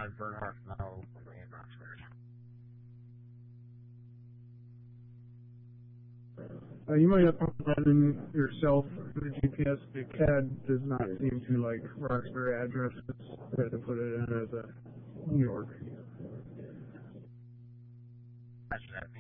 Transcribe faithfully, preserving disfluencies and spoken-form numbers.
five Bernhardt Mile in Roxbury. Uh, you might have to put that in yourself. The G P S, the C A D does not seem to like Roxbury addresses. You have to put it in as a New York. Gotcha, that